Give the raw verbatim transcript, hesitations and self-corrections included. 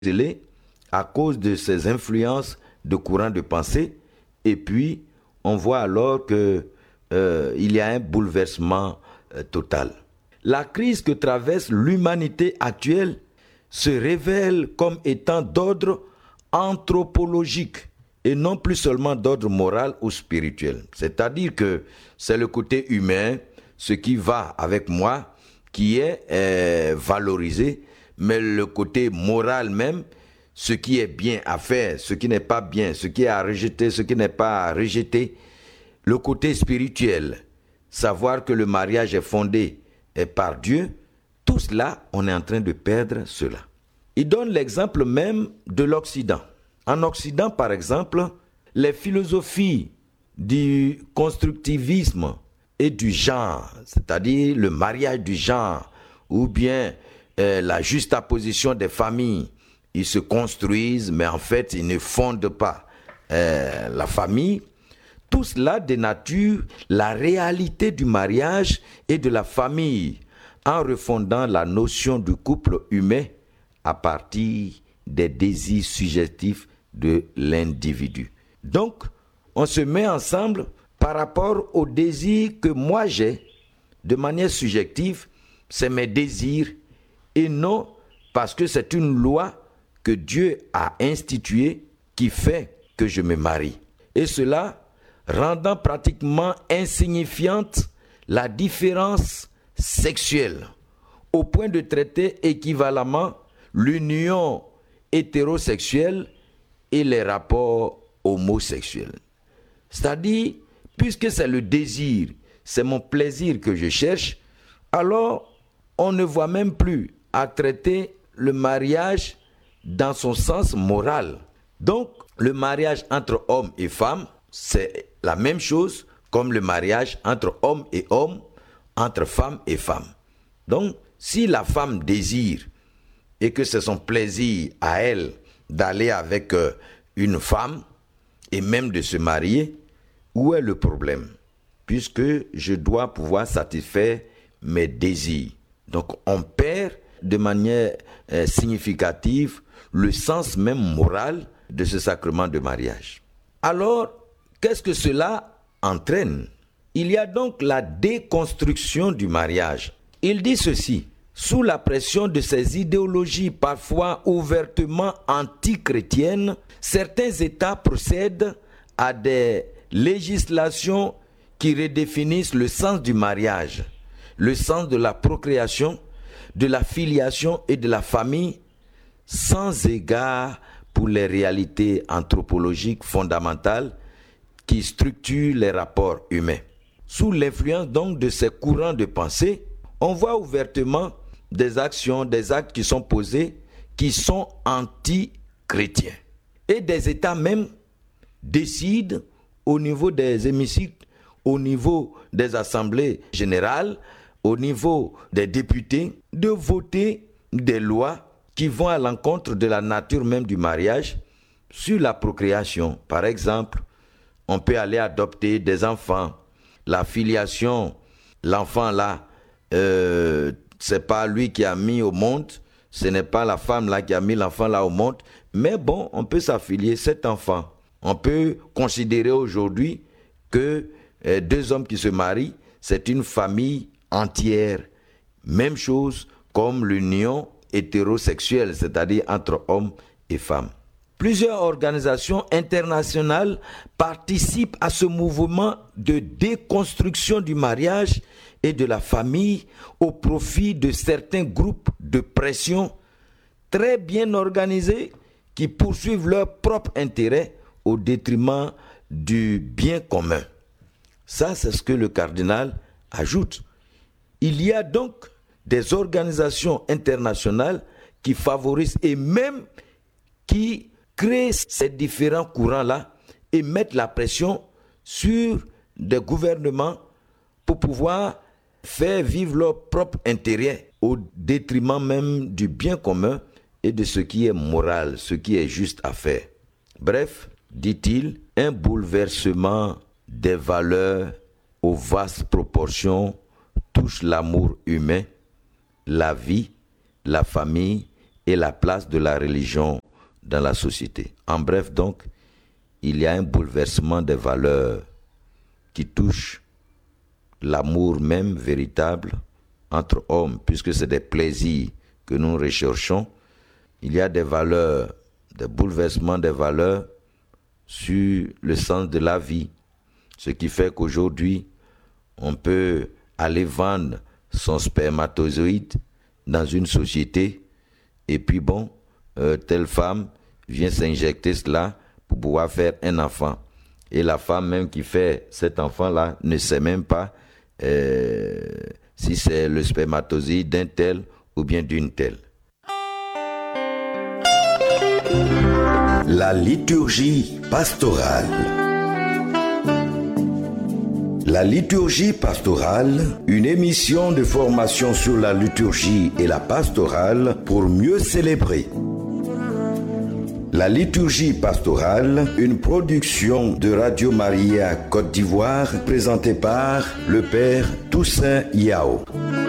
à cause de ces influences de courants de pensée. Et puis, on voit alors qu'il euh, y a un bouleversement euh, total. La crise que traverse l'humanité actuelle se révèle comme étant d'ordre anthropologique et non plus seulement d'ordre moral ou spirituel. C'est-à-dire que c'est le côté humain, ce qui va avec moi, qui est euh, valorisé, mais le côté moral même, ce qui est bien à faire, ce qui n'est pas bien, ce qui est à rejeter, ce qui n'est pas à rejeter, le côté spirituel, savoir que le mariage est fondé par Dieu, tout cela, on est en train de perdre cela. Il donne l'exemple même de l'Occident. En Occident, par exemple, les philosophies du constructivisme et du genre, c'est-à-dire le mariage du genre, ou bien euh, la juxtaposition des familles, ils se construisent, mais en fait, ils ne fondent pas euh, la famille. Tout cela dénature la réalité du mariage et de la famille en refondant la notion du couple humain à partir des désirs subjectifs de l'individu. Donc, on se met ensemble par rapport aux désirs que moi j'ai, de manière subjective, c'est mes désirs, et non parce que c'est une loi que Dieu a instituée qui fait que je me marie. Et cela rendant pratiquement insignifiante la différence sexuelle, au point de traiter équivalemment l'union hétérosexuelle et les rapports homosexuels. C'est-à-dire, puisque c'est le désir, c'est mon plaisir que je cherche, alors on ne voit même plus à traiter le mariage dans son sens moral. Donc, le mariage entre hommes et femmes, c'est la même chose comme le mariage entre hommes et hommes, entre femmes et femmes. Donc, si la femme désire et que c'est son plaisir à elle d'aller avec euh, une femme et même de se marier, où est le problème? Puisque je dois pouvoir satisfaire mes désirs. Donc, on perd de manière euh, significative le sens même moral de ce sacrement de mariage. Alors, qu'est-ce que cela entraîne? Il y a donc la déconstruction du mariage. Il dit ceci: sous la pression de ces idéologies parfois ouvertement anti-chrétiennes, certains États procèdent à des législations qui redéfinissent le sens du mariage, le sens de la procréation, de la filiation et de la famille, sans égard pour les réalités anthropologiques fondamentales qui structurent les rapports humains. Sous l'influence donc de ces courants de pensée, on voit ouvertement des actions, des actes qui sont posés, qui sont anti-chrétiens. Et des États même décident au niveau des hémicycles, au niveau des assemblées générales, au niveau des députés, de voter des lois qui vont à l'encontre de la nature même du mariage sur la procréation. Par exemple, on peut aller adopter des enfants. La filiation, l'enfant là, euh, c'est pas lui qui a mis au monde, ce n'est pas la femme là qui a mis l'enfant là au monde, mais bon, on peut s'affilier cet enfant. On peut considérer aujourd'hui que euh, deux hommes qui se marient, c'est une famille entière. Même chose comme l'union hétérosexuelle, c'est-à-dire entre hommes et femmes. Plusieurs organisations internationales participent à ce mouvement de déconstruction du mariage et de la famille au profit de certains groupes de pression très bien organisés qui poursuivent leur propre intérêt au détriment du bien commun. Ça, c'est ce que le cardinal ajoute. Il y a donc des organisations internationales qui favorisent et même qui créent ces différents courants-là et mettent la pression sur des gouvernements pour pouvoir faire vivre leur propre intérêt au détriment même du bien commun et de ce qui est moral, ce qui est juste à faire. Bref, dit-il, un bouleversement des valeurs aux vastes proportions touche l'amour humain, la vie, la famille et la place de la religion dans la société. En bref, donc, il y a un bouleversement des valeurs qui touche l'amour même véritable entre hommes, puisque c'est des plaisirs que nous recherchons. Il y a des valeurs, des bouleversements des valeurs sur le sens de la vie, ce qui fait qu'aujourd'hui, on peut aller vendre son spermatozoïde dans une société et puis bon, euh, telle femme vient s'injecter cela pour pouvoir faire un enfant. Et la femme même qui fait cet enfant-là ne sait même pas euh, si c'est le spermatozoïde d'un tel ou bien d'une telle. La liturgie pastorale. La liturgie pastorale, une émission de formation sur la liturgie et la pastorale pour mieux célébrer. La liturgie pastorale, une production de Radio Maria Côte d'Ivoire, présentée par le Père Toussaint Yao.